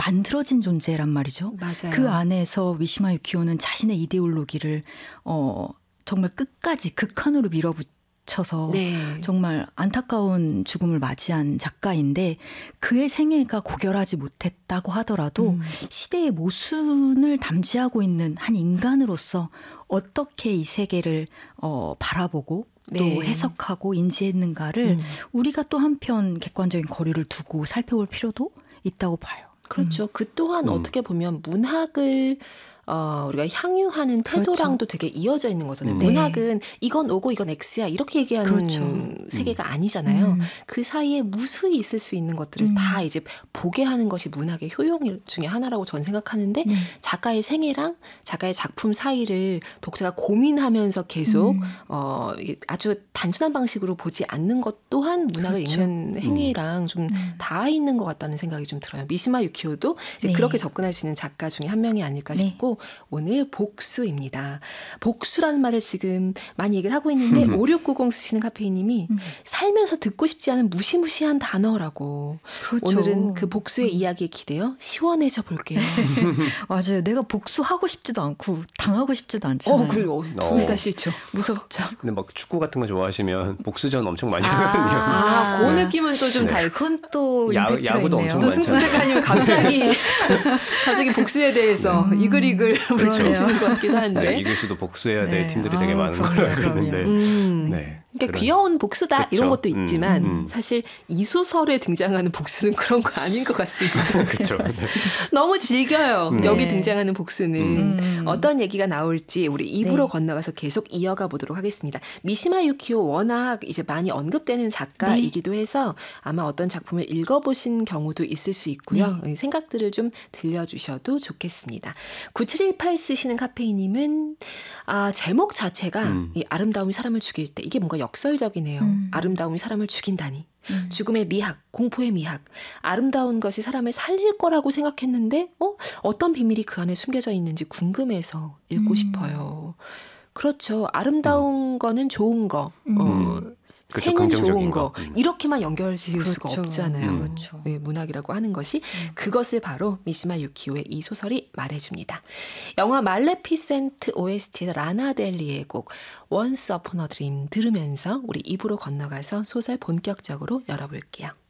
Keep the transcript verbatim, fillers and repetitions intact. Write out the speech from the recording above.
만들어진 존재란 말이죠. 맞아요. 그 안에서 미시마 유키오는 자신의 이데올로기를 어, 정말 끝까지 극한으로 밀어붙여서 네. 정말 안타까운 죽음을 맞이한 작가인데 그의 생애가 고결하지 못했다고 하더라도 음. 시대의 모순을 담지하고 있는 한 인간으로서 어떻게 이 세계를 어, 바라보고 또 네. 해석하고 인지했는가를 음. 우리가 또 한편 객관적인 거리를 두고 살펴볼 필요도 있다고 봐요. 그렇죠. 음. 그 또한 음. 어떻게 보면 문학을 어, 우리가 향유하는 태도랑도 그렇죠. 되게 이어져 있는 거잖아요. 네. 문학은 이건 O고 이건 X야 이렇게 얘기하는 그렇죠. 세계가 음. 아니잖아요. 음. 그 사이에 무수히 있을 수 있는 것들을 음. 다 이제 보게 하는 것이 문학의 효용 중에 하나라고 저는 생각하는데 네. 작가의 생애랑 작가의 작품 사이를 독자가 고민하면서 계속 음. 어, 아주 단순한 방식으로 보지 않는 것 또한 문학을 그렇죠. 읽는 행위랑 좀 음. 닿아 있는 것 같다는 생각이 좀 들어요. 미시마 유키오도 이제 네. 그렇게 접근할 수 있는 작가 중에 한 명이 아닐까 싶고 네. 오늘 복수입니다. 복수라는 말을 지금 많이 얘기를 하고 있는데 오육구공 쓰시는 카페이님이 음. 살면서 듣고 싶지 않은 무시무시한 단어라고 그렇죠. 오늘은 그 복수의 음. 이야기에 기대어 시원해져 볼게요. 맞아요. 내가 복수하고 싶지도 않고 당하고 싶지도 않잖아요. 어, 그래요. 둘 다 싫죠. 무섭죠. 근데 막 축구 같은 거 좋아하시면 복수전 엄청 많이 하거든요. 아, 그 느낌은 또 좀 네. 달고 그건 또 야, 임팩트가 야구도 있네요. 엄청 또 승수 작가님 갑자기 갑자기 복수에 대해서 음. 이글이글 물으시는 것 같기도 한데 네, 이글스도 복수해야 될 네. 팀들이 되게 아유, 많은 걸로 알고 있는데 음. 네. 그러니까 그런. 귀여운 복수다 그쵸? 이런 것도 있지만 음, 음. 사실 이 소설에 등장하는 복수는 그런 거 아닌 것 같습니다. 그렇죠. 너무 즐겨요. 네. 여기 등장하는 복수는 음. 어떤 얘기가 나올지 우리 이 부로 네. 건너가서 계속 이어가 보도록 하겠습니다. 미시마 유키오 워낙 이제 많이 언급되는 작가이기도 해서 아마 어떤 작품을 읽어보신 경우도 있을 수 있고요. 네. 생각들을 좀 들려주셔도 좋겠습니다. 구칠일팔 쓰시는 카페이님은 아, 제목 자체가 음. 이 아름다움이 사람을 죽일 때 이게 뭔가 역설적이네요. 음. 아름다움이 사람을 죽인다니. 음. 죽음의 미학, 공포의 미학. 아름다운 것이 사람을 살릴 거라고 생각했는데 어? 어떤 비밀이 그 안에 숨겨져 있는지 궁금해서 읽고 음. 싶어요. 그렇죠. 아름다운 음. 거는 좋은 거, 음. 어, 그렇죠, 생은 좋은 거. 거. 음. 이렇게만 연결 지을 그렇죠. 수가 없잖아요. 음. 그렇죠. 네, 문학이라고 하는 것이 음. 그것을 바로 미시마 유키오의 이 소설이 말해줍니다. 영화 말레피센트 오에스티에서 라나델리의 곡 Once Upon a Dream 들으면서 우리 이 부로 건너가서 소설 본격적으로 열어볼게요.